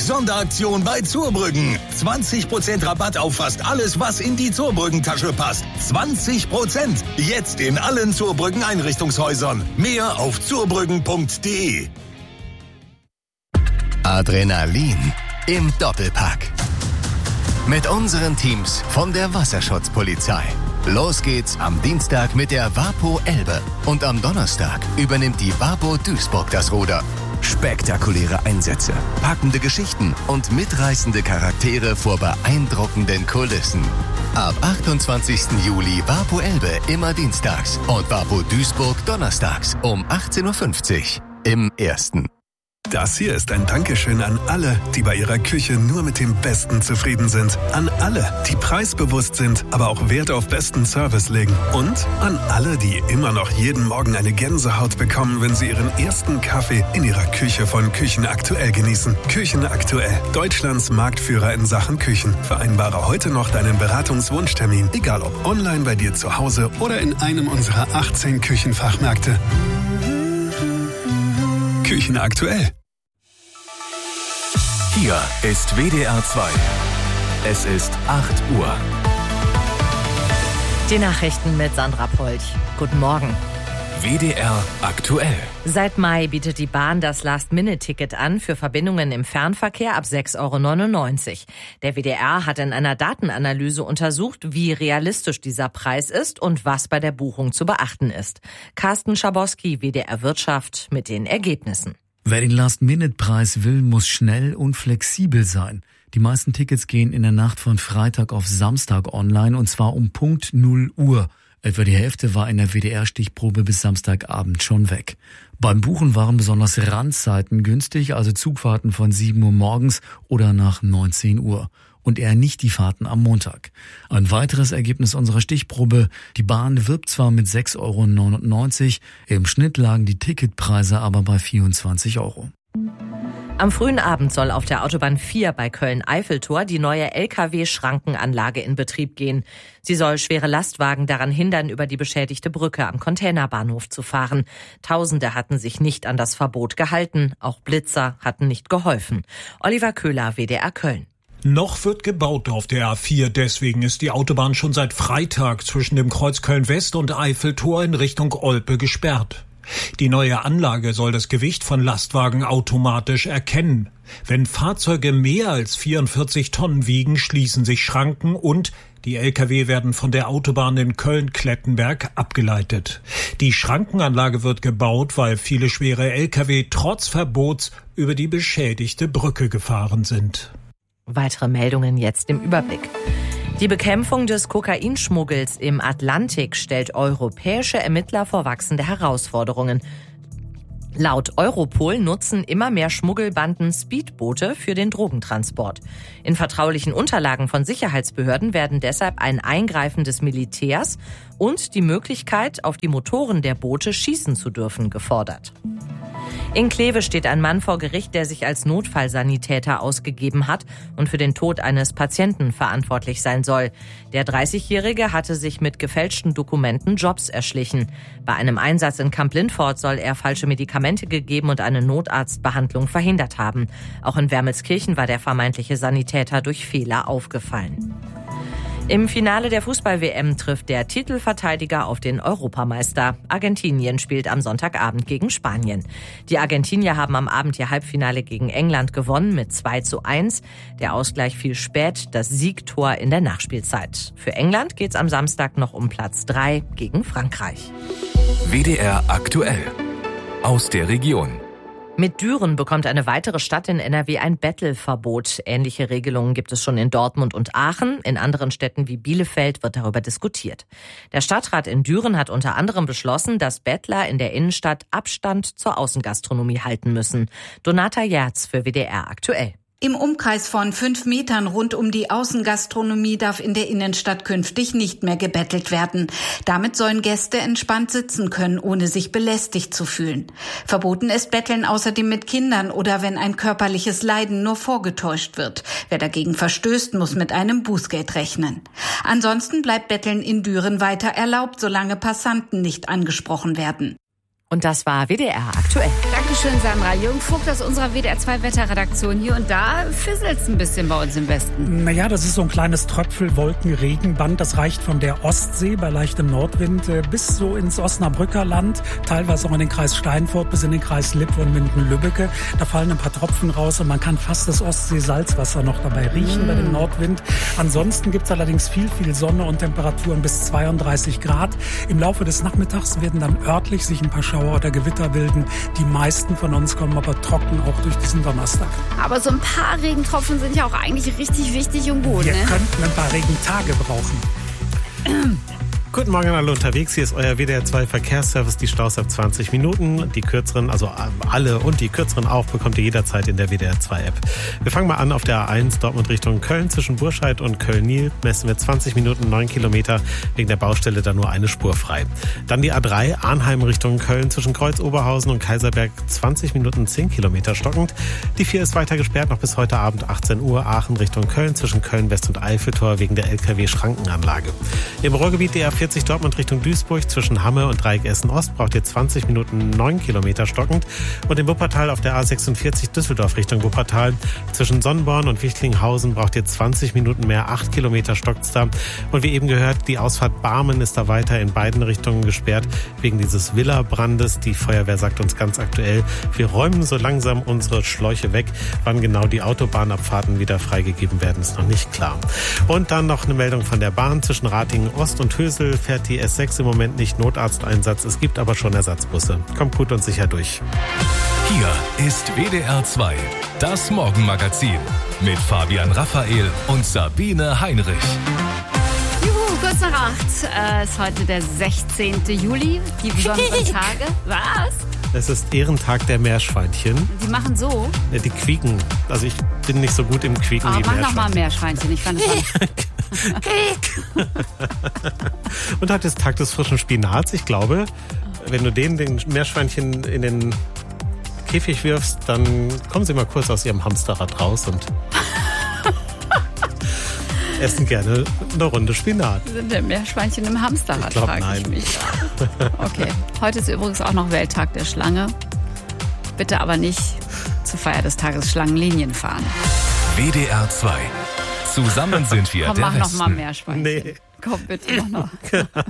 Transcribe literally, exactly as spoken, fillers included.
Sonderaktion bei Zurbrüggen. zwanzig Prozent Rabatt auf fast alles, was in die Zurbrüggen-Tasche passt. zwanzig Prozent. Jetzt in allen Zurbrüggen Einrichtungshäusern. Mehr auf zurbrüggen punkt de. Adrenalin im Doppelpack. Mit unseren Teams von der Wasserschutzpolizei. Los geht's am Dienstag mit der Wapo Elbe. Und am Donnerstag übernimmt die Wapo Duisburg das Ruder. Spektakuläre Einsätze, packende Geschichten und mitreißende Charaktere vor beeindruckenden Kulissen. Ab achtundzwanzigsten Juli Wapo Elbe immer dienstags und Wapo Duisburg donnerstags um achtzehn Uhr fünfzig im Ersten. Das hier ist ein Dankeschön an alle, die bei ihrer Küche nur mit dem Besten zufrieden sind. An alle, die preisbewusst sind, aber auch Wert auf besten Service legen. Und an alle, die immer noch jeden Morgen eine Gänsehaut bekommen, wenn sie ihren ersten Kaffee in ihrer Küche von Küchenaktuell genießen. Küchenaktuell, Deutschlands Marktführer in Sachen Küchen. Vereinbare heute noch deinen Beratungswunschtermin, egal ob online bei dir zu Hause oder in einem unserer achtzehn Küchenfachmärkte. Küchenaktuell. Hier ist W D R zwei. Es ist acht Uhr. Die Nachrichten mit Sandra Polch. Guten Morgen. W D R aktuell. Seit Mai bietet die Bahn das Last-Minute-Ticket an für Verbindungen im Fernverkehr ab sechs Euro neunundneunzig. Der W D R hat in einer Datenanalyse untersucht, wie realistisch dieser Preis ist und was bei der Buchung zu beachten ist. Carsten Schabowski, W D R Wirtschaft, mit den Ergebnissen. Wer den Last-Minute-Preis will, muss schnell und flexibel sein. Die meisten Tickets gehen in der Nacht von Freitag auf Samstag online, und zwar um Punkt null Uhr. Etwa die Hälfte war in der W D R-Stichprobe bis Samstagabend schon weg. Beim Buchen waren besonders Randzeiten günstig, also Zugfahrten von sieben Uhr morgens oder nach neunzehn Uhr. Und eher nicht die Fahrten am Montag. Ein weiteres Ergebnis unserer Stichprobe: Die Bahn wirbt zwar mit sechs Euro neunundneunzig, im Schnitt lagen die Ticketpreise aber bei vierundzwanzig Euro. Am frühen Abend soll auf der Autobahn vier bei Köln-Eiffeltor die neue L K W-Schrankenanlage in Betrieb gehen. Sie soll schwere Lastwagen daran hindern, über die beschädigte Brücke am Containerbahnhof zu fahren. Tausende hatten sich nicht an das Verbot gehalten. Auch Blitzer hatten nicht geholfen. Oliver Köhler, W D R Köln. Noch wird gebaut auf der A vier, deswegen ist die Autobahn schon seit Freitag zwischen dem Kreuz Köln-West und Eiffeltor in Richtung Olpe gesperrt. Die neue Anlage soll das Gewicht von Lastwagen automatisch erkennen. Wenn Fahrzeuge mehr als vierundvierzig Tonnen wiegen, schließen sich Schranken und die L K W werden von der Autobahn in Köln-Klettenberg abgeleitet. Die Schrankenanlage wird gebaut, weil viele schwere L K W trotz Verbots über die beschädigte Brücke gefahren sind. Weitere Meldungen jetzt im Überblick. Die Bekämpfung des Kokainschmuggels im Atlantik stellt europäische Ermittler vor wachsende Herausforderungen. Laut Europol nutzen immer mehr Schmuggelbanden Speedboote für den Drogentransport. In vertraulichen Unterlagen von Sicherheitsbehörden werden deshalb ein Eingreifen des Militärs und die Möglichkeit, auf die Motoren der Boote schießen zu dürfen, gefordert. In Kleve steht ein Mann vor Gericht, der sich als Notfallsanitäter ausgegeben hat und für den Tod eines Patienten verantwortlich sein soll. Der dreißigjährige hatte sich mit gefälschten Dokumenten Jobs erschlichen. Bei einem Einsatz in Kamp-Lindfort soll er falsche Medikamente gegeben und eine Notarztbehandlung verhindert haben. Auch in Wermelskirchen war der vermeintliche Sanitäter durch Fehler aufgefallen. Im Finale der Fußball-W M trifft der Titelverteidiger auf den Europameister. Argentinien spielt am Sonntagabend gegen Spanien. Die Argentinier haben am Abend ihr Halbfinale gegen England gewonnen mit zwei zu eins. Der Ausgleich fiel spät, das Siegtor in der Nachspielzeit. Für England geht's am Samstag noch um Platz drei gegen Frankreich. W D R aktuell. Aus der Region. Mit Düren bekommt eine weitere Stadt in N R W ein Bettelverbot. Ähnliche Regelungen gibt es schon in Dortmund und Aachen. In anderen Städten wie Bielefeld wird darüber diskutiert. Der Stadtrat in Düren hat unter anderem beschlossen, dass Bettler in der Innenstadt Abstand zur Außengastronomie halten müssen. Donata Jerz für W D R aktuell. Im Umkreis von fünf Metern rund um die Außengastronomie darf in der Innenstadt künftig nicht mehr gebettelt werden. Damit sollen Gäste entspannt sitzen können, ohne sich belästigt zu fühlen. Verboten ist Betteln außerdem mit Kindern oder wenn ein körperliches Leiden nur vorgetäuscht wird. Wer dagegen verstößt, muss mit einem Bußgeld rechnen. Ansonsten bleibt Betteln in Düren weiter erlaubt, solange Passanten nicht angesprochen werden. Und das war W D R aktuell. Danke. Dankeschön, Sandra. Jürgen Vogt aus unserer W D R zwei Wetterredaktion. Hier und da fisselt es ein bisschen bei uns im Westen. Naja, das ist so ein kleines Tröpfel-Wolken-Regenband. Das reicht von der Ostsee bei leichtem Nordwind bis so ins Osnabrücker Land, teilweise auch in den Kreis Steinfurt bis in den Kreis Lippe und Minden-Lübbecke. Da fallen ein paar Tropfen raus und man kann fast das Ostsee-Salzwasser noch dabei riechen mm. bei dem Nordwind. Ansonsten gibt es allerdings viel, viel Sonne und Temperaturen bis zweiunddreißig Grad. Im Laufe des Nachmittags werden dann örtlich sich ein paar Schauer oder Gewitter bilden. Die meisten von uns kommen aber trocken auch durch diesen Donnerstag. Aber so ein paar Regentropfen sind ja auch eigentlich richtig wichtig und gut. Wir ne? könnten ein paar Regentage brauchen. Guten Morgen an alle unterwegs. Hier ist euer W D R zwei Verkehrsservice. Die Staus ab zwanzig Minuten. Die kürzeren, also alle und die kürzeren auch, bekommt ihr jederzeit in der W D R zwei App. Wir fangen mal an auf der A eins Dortmund Richtung Köln. Zwischen Burscheid und Köln-Nil messen wir zwanzig Minuten, neun Kilometer. Wegen der Baustelle da nur eine Spur frei. Dann die A drei Arnheim Richtung Köln. Zwischen Kreuz-Oberhausen und Kaiserberg zwanzig Minuten, zehn Kilometer stockend. Die vier ist weiter gesperrt, noch bis heute Abend achtzehn Uhr. Aachen Richtung Köln. Zwischen Köln-West und Eiffeltor wegen der L K W-Schrankenanlage. Im Ruhrgebiet die A vierzig Dortmund Richtung Duisburg zwischen Hamme und Dreieck Essen-Ost braucht ihr zwanzig Minuten, neun Kilometer stockend. Und in Wuppertal auf der A sechsundvierzig Düsseldorf Richtung Wuppertal zwischen Sonnenborn und Wichtlinghausen braucht ihr zwanzig Minuten mehr, acht Kilometer stockt's da. Und wie eben gehört, die Ausfahrt Barmen ist da weiter in beiden Richtungen gesperrt wegen dieses Villa-Brandes. Die Feuerwehr sagt uns ganz aktuell, wir räumen so langsam unsere Schläuche weg. Wann genau die Autobahnabfahrten wieder freigegeben werden, ist noch nicht klar. Und dann noch eine Meldung von der Bahn. Zwischen Ratingen Ost und Hösel fährt die S sechs im Moment nicht Notarzteinsatz. Es gibt aber schon Ersatzbusse. Kommt gut und sicher durch. Hier ist W D R zwei, das Morgenmagazin mit Fabian Raphael und Sabine Heinrich. Juhu, kurz nach acht. Äh, ist heute der sechzehnten Juli. Die besonderen Tage. Was? Es ist Ehrentag der Meerschweinchen. Die machen so? Die quieken. Also ich bin nicht so gut im Quieken oh, wie mach Meerschweinchen. noch mal Meerschweinchen. Ich fand es Und heute ist Tag des frischen Spinats. Ich glaube, wenn du den, den Meerschweinchen in den Käfig wirfst, dann kommen sie mal kurz aus ihrem Hamsterrad raus und essen gerne eine Runde Spinat. Sind denn Meerschweinchen im Hamsterrad, frage ich mich. Okay, heute ist übrigens auch noch Welttag der Schlange. Bitte aber nicht zur Feier des Tages Schlangenlinien fahren. W D R zwei. Zusammen sind wir Komm, der mach Westen. noch mal Meerschweinchen. Nee. Komm bitte, mach noch.